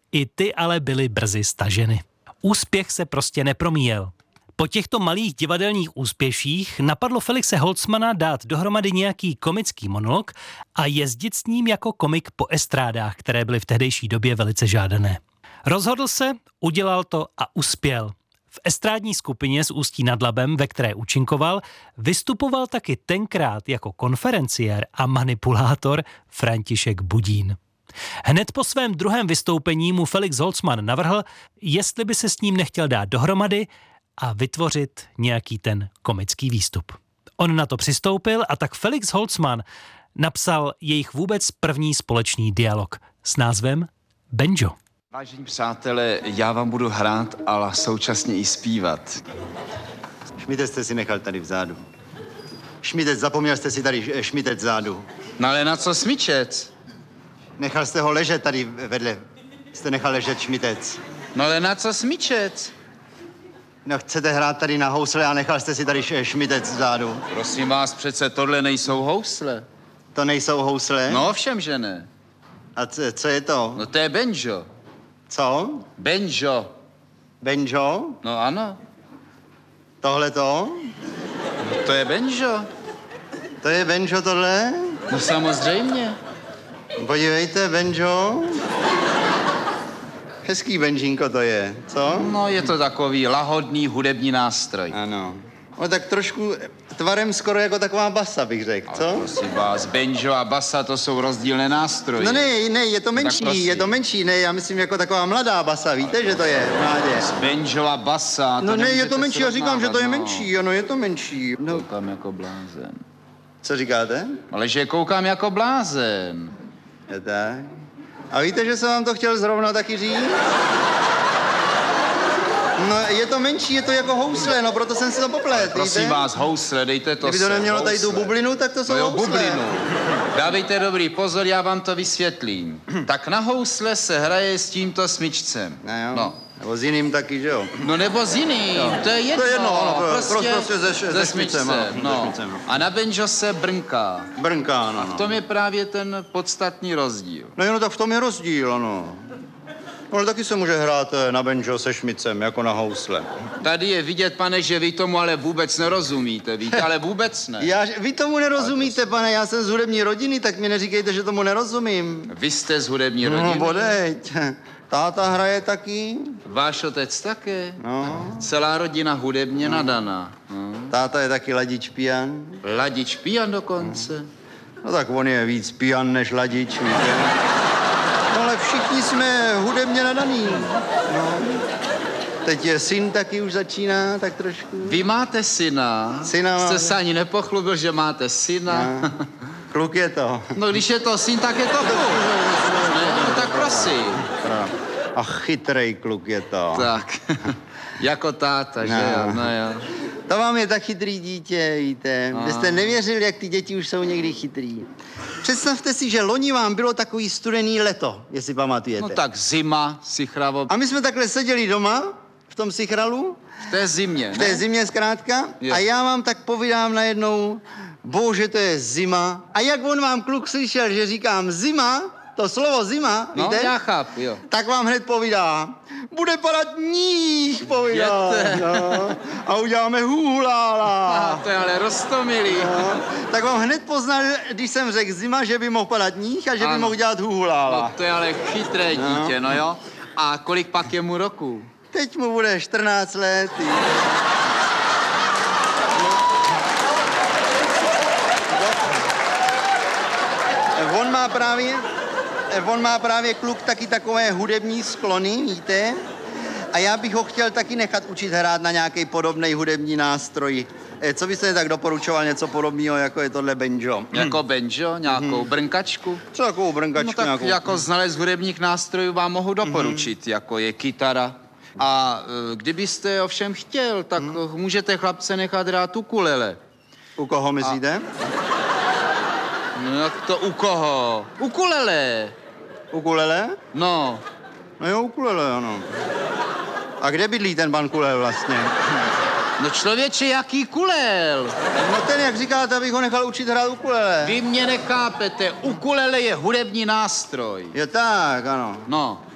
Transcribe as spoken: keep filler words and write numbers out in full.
I ty ale byly brzy staženy. Úspěch se prostě nepromíjel. Po těchto malých divadelních úspěších napadlo Felixe Holzmanna dát dohromady nějaký komický monolog a jezdit s ním jako komik po estrádách, které byly v tehdejší době velice žádané. Rozhodl se, udělal to a uspěl. V estrádní skupině z Ústí nad Labem, ve které účinkoval, vystupoval taky tenkrát jako konferenciér a manipulátor František Budín. Hned po svém druhém vystoupení mu Felix Holzmann navrhl, jestli by se s ním nechtěl dát dohromady a vytvořit nějaký ten komický výstup. On na to přistoupil a tak Felix Holzmann napsal jejich vůbec první společný dialog s názvem Benjo. Vážení přátelé, já vám budu hrát, ale současně i zpívat. Šmitec jste si nechal tady vzadu. Šmitec, zapomněl jste si tady šmitec vzadu. No ale na co smyčec? Nechal jste ho ležet tady vedle. Jste nechal ležet šmitec. No ale na co smyčec? No chcete hrát tady na housle a nechal jste si tady šmitec vzadu. Prosím vás, přece tohle nejsou housle. To nejsou housle? No ovšem, že ne. A co, co je to? No to je banjo. Co? Banjo. Banjo? No ano. Tohle to? No to je banjo. To je banjo tohle? No samozřejmě. Podívejte, banjo. Hezký benžínko to je, co? No je to takový lahodný hudební nástroj. Ano. No tak trošku tvarem skoro jako taková basa, bych řekl, co? Ale prosím vás, banjo a basa to jsou rozdílné nástroje. No ne, ne, je to menší, je to menší, ne, já myslím jako taková mladá basa, víte, že to je, mládě. Z banjo a basa. No ne, je to menší, já říkám, že to je menší, ano, je to menší. No. Koukám jako blázen. Co říkáte? Ale že koukám jako blázen. Je tak. A víte, že jsem vám to chtěl zrovna taky říct? No, je to menší, je to jako housle, no, proto jsem si to poplet, Prosím víte? vás, housle, dejte to Kdyby to sem, nemělo tady tu housle. bublinu, tak to jsou No jo, housle. bublinu. Dávejte dobrý pozor, já vám to vysvětlím. Tak na housle se hraje s tímto smyčcem. No jo. No. Nebo s jiným taky, že jo? No nebo z jiným, Jo. to je jedno. To je jedno, ano, to je prostě, prostě se- se se šmicem, smyčcem, ano, se no. šmicem. A na banjo se brnká. Brnká, no, V no. tom je právě ten podstatný rozdíl. No jo, no tak v tom je rozdíl, ano. No, ale taky se může hrát eh, na banjo se šmicem, jako na housle. Tady je vidět, pane, že vy tomu ale vůbec nerozumíte, víte, ale vůbec ne. Já, vy tomu nerozumíte, pane, já jsem z hudební rodiny, tak mi neříkejte, že tomu nerozumím. Vy jste z hudební No, rodiny? bodeď. Táta hraje taky. Váš otec také? No. Celá rodina hudebně nadaná. No. Táta je taky ladič pijan. Ladič pijan dokonce. No tak on je víc pijan než ladič, víte. No ale všichni jsme hudebně nadaný. No. Teď je syn taky už začíná, tak trošku. Vy máte syna? Syna Jste máme. se ani nepochlubil, že máte syna? No. Kluk je to. No když je to syn, tak je to kluk. Ne, no, tak prosím. A chytrej kluk je to. Tak, jako táta, že No. jo? No jo. To vám je tak chytrý dítě, víte. Vy jste nevěřili, jak ty děti už jsou někdy chytrý. Představte si, že loni vám bylo takový studený leto, jestli pamatujete. No tak zima, sichravo, A my jsme takhle seděli doma, v tom sichralu, v té zimě, v té ne? zimě zkrátka, Je. a já vám tak povídám najednou, bože, to je zima. A jak on vám kluk slyšel, že říkám zima, to slovo zima, No, víte? já chápu, jo. Tak vám hned povídá, bude padat níž, povídá. Jděte. No. A uděláme hůlála. A to je ale roztomilý. No. Tak vám hned poznal, když jsem řekl zima, že by mohl padat níž a že by Ano. mohl dělat hůlála. No to je ale chytré dítě, no jo. A kolik pak je mu roku? Teď mu bude čtrnáct let. On má právě, on má právě kluk taky takové hudební sklony, víte? A já bych ho chtěl taky nechat učit hrát na nějaký podobný hudební nástroj. Eh, Co byste tak doporučoval něco podobného, jako je tohle banjo? Jako banjo, nějakou brnkačku? Co takovou brnkačku No tak nějakou? jako znalec hudebních nástrojů vám mohu doporučit, jako je kytara. A e, kdybyste ovšem chtěl, tak můžete chlapce nechat hrát ukulele. U koho myslíte? No jak to u koho? Ukulele. Ukulele? No, No jo, ukulele, ano. A kde bydlí ten pan Kulel vlastně? no člověče, jaký kulel? No ten, jak říkáte, abych ho nechal učit hrát ukulele. Vy mě nechápete, ukulele je hudební nástroj. Je tak, ano. No,